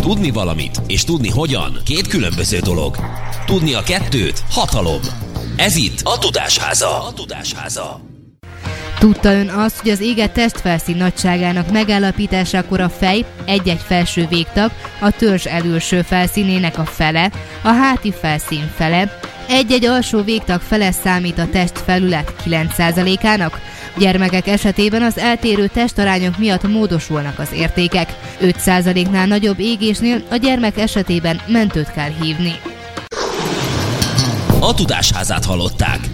Tudni valamit és tudni hogyan két különböző dolog. Tudni a kettőt hatalom. Ez itt a Tudásháza. Tudta ön azt, hogy az éget testfelszín nagyságának megállapításakor a fej egy-egy felső végtag a törzs előső felszínének a fele, a háti felszín fele, egy-egy alsó végtag fele számít a testfelület 9%-ának? Gyermekek esetében az eltérő testarányok miatt módosulnak az értékek. 5%-nál nagyobb égésnél a gyermek esetében mentőt kell hívni. A Tudásházát hallották.